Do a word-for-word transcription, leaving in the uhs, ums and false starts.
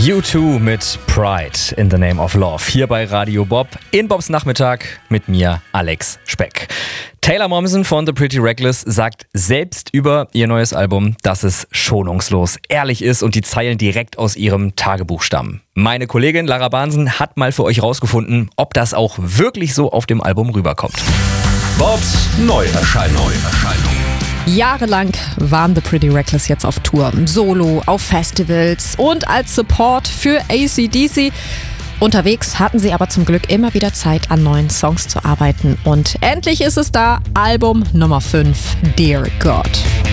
U zwei mit Pride in the Name of Love. Hier bei Radio Bob in Bobs Nachmittag mit mir, Alex Speck. Taylor Momsen von The Pretty Reckless sagt selbst über ihr neues Album, dass es schonungslos ehrlich ist und die Zeilen direkt aus ihrem Tagebuch stammen. Meine Kollegin Lara Bahnsen hat mal für euch rausgefunden, ob das auch wirklich so auf dem Album rüberkommt. Bobs Neuerscheinung. Jahrelang waren The Pretty Reckless jetzt auf Tour, solo, auf Festivals und als Support für A C D C. Unterwegs hatten sie aber zum Glück immer wieder Zeit, an neuen Songs zu arbeiten. Und endlich ist es da, Album Nummer fünf, Dear God.